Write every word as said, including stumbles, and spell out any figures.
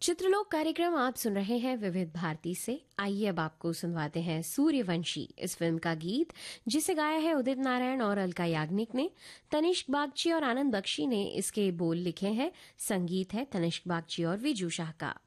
चित्रलोक कार्यक्रम आप सुन रहे हैं विविध भारती से। आइए अब आपको सुनवाते हैं सूर्यवंशी इस फिल्म का गीत, जिसे गाया है उदित नारायण और अलका याग्निक ने। तनिष्क बागची और आनंद बख्शी ने इसके बोल लिखे हैं। संगीत है तनिष्क बागची और विजू शाह का।